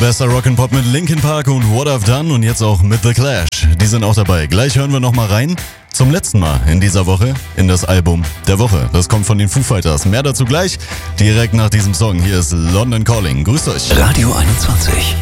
Bester Rock'n'Pop mit Linkin Park und What I've Done und jetzt auch mit The Clash. Die sind auch dabei. Gleich hören wir nochmal rein. Zum letzten Mal in dieser Woche in das Album der Woche. Das kommt von den Foo Fighters. Mehr dazu gleich direkt nach diesem Song. Hier ist London Calling. Grüßt euch. Radio 21.